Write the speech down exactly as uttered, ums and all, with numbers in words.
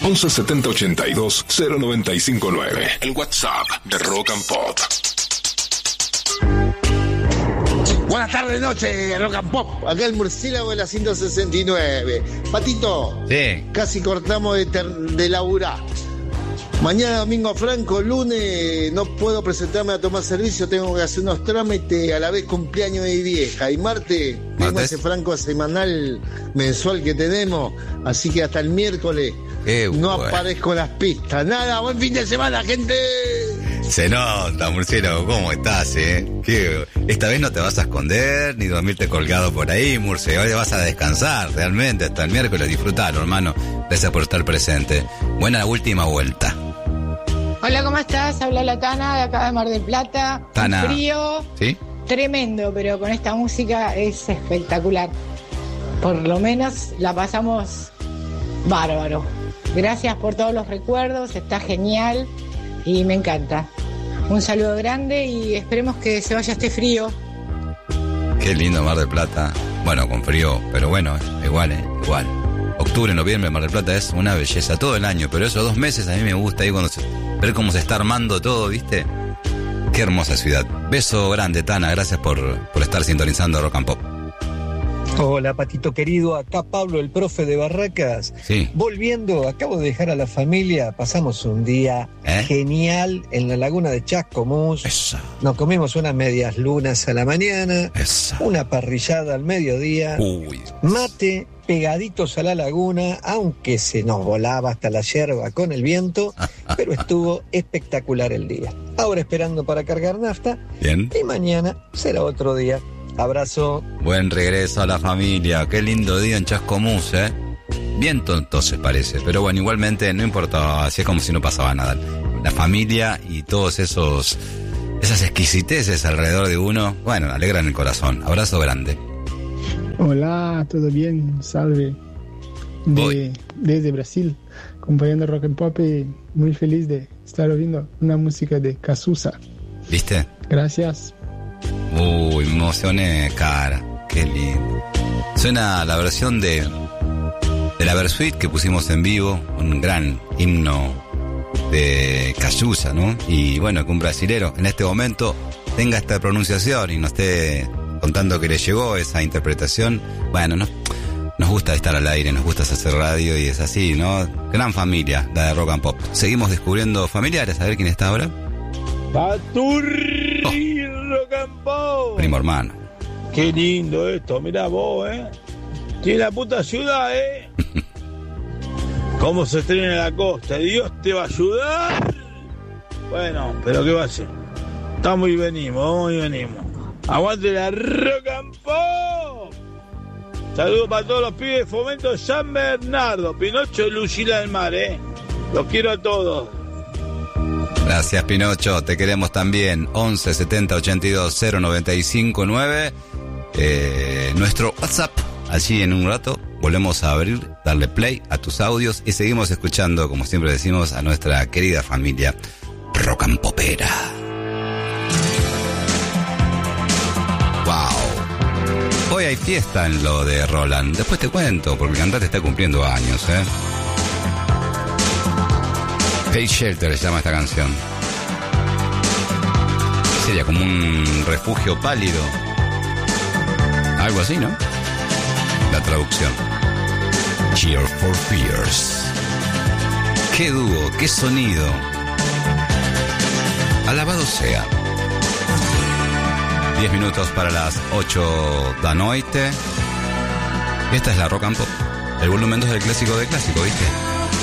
once setenta ochenta y dos cero noventa y cinco nueve. El WhatsApp de Rock and Pop. Buenas tardes, noche, Rock and Pop. Acá el murciélago de la ciento sesenta y nueve. Patito, sí. Casi cortamos de, ter- de laburar. Mañana domingo franco, lunes no puedo presentarme a tomar servicio, tengo que hacer unos trámites, a la vez cumpleaños de mi vieja. Y martes, tengo ese franco semanal mensual que tenemos, así que hasta el miércoles Qué no bueno. aparezco en las pistas. Nada, buen fin de semana, gente. Se nota, murciélago, ¿cómo estás, eh? ¿Qué? Esta vez no te vas a esconder ni dormirte colgado por ahí, murciélago. Hoy vas a descansar realmente hasta el miércoles. Disfrutalo, hermano. Gracias por estar presente. Buena última vuelta. Hola, ¿cómo estás? Habla la Tana de acá de Mar del Plata. Tana. Un frío ¿Sí? tremendo, pero con esta música es espectacular. Por lo menos la pasamos bárbaro. Gracias por todos los recuerdos, está genial y me encanta. Un saludo grande y esperemos que se vaya este frío. Qué lindo Mar del Plata. Bueno, con frío, pero bueno, igual, eh, igual. Octubre, noviembre, Mar del Plata es una belleza todo el año, pero esos dos meses a mí me gusta ahí cuando se, ver cómo se está armando todo, ¿viste? Qué hermosa ciudad. Beso grande, Tana, gracias por, por estar sintonizando Rock and Pop. Hola, Patito querido, acá Pablo, el profe de Barracas. Sí. Volviendo, acabo de dejar a la familia, pasamos un día ¿Eh? genial en la laguna de Chascomús. Eso. Nos comimos unas medias lunas a la mañana, Eso. una parrillada al mediodía, Uy. mate pegaditos a la laguna, aunque se nos volaba hasta la yerba con el viento, pero estuvo espectacular el día. Ahora esperando para cargar nafta Bien. y mañana será otro día. Abrazo. Buen regreso a la familia. Qué lindo día en Chascomús, ¿eh? Bien tonto se parece, pero bueno, igualmente no importa, así es como si no pasaba nada. La familia y todos esos esas exquisiteces alrededor de uno, bueno, alegran el corazón. Abrazo grande. Hola, ¿todo bien? Salve. De, desde Brasil, acompañando Rock and Pop y muy feliz de estar oyendo una música de Cazuza. ¿Viste? Gracias. Uy, me emocioné, cara. Qué lindo. Suena la versión de de la Versuit que pusimos en vivo, un gran himno de Cazuza, ¿no? Y bueno, que un brasilero en este momento tenga esta pronunciación y nos esté contando que le llegó esa interpretación. Bueno, no, nos gusta estar al aire, nos gusta hacer radio y es así, ¿no? Gran familia, la de Rock and Pop. Seguimos descubriendo familiares, a ver quién está ahora. Paturri, Oh. Rock and Pop. Primo hermano. Qué lindo esto, mirá vos, ¿eh? Tiene la puta ciudad, ¿eh? ¿Cómo se estrena en la costa? ¿Dios te va a ayudar? Bueno, pero ¿qué va a hacer? Estamos y venimos, vamos y venimos. ¡Aguante la Rock and Pop! Saludos para todos los pibes de Fomento San Bernardo, Pinocho y Lucila del Mar, ¿eh? Los quiero a todos. Gracias, Pinocho, te queremos también. once setenta ochenta y dos cero noventa y cinco nueve. Eh, nuestro WhatsApp. Allí en un rato volvemos a abrir, darle play a tus audios y seguimos escuchando, como siempre decimos, a nuestra querida familia Rock and Popera. Wow. Hoy hay fiesta en lo de Roland. Después te cuento, porque el cantante está cumpliendo años, ¿eh? Face Shelter se llama esta canción. Sería como un refugio pálido. Algo así, ¿no? La traducción. Cheer for Fears. Qué dúo, qué sonido. Alabado sea. Diez minutos para las ocho de la noche. Esta es la Rock and Pop. El volumen dos del clásico de clásico, ¿viste?